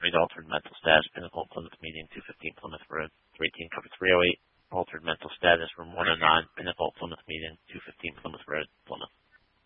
3, altered mental status, Pinnacle, Plymouth Meeting, 215 Plymouth Road, 318 covered 308, altered mental status, room 109, Pinnacle, Plymouth Meeting, 215 Plymouth Road, Plymouth.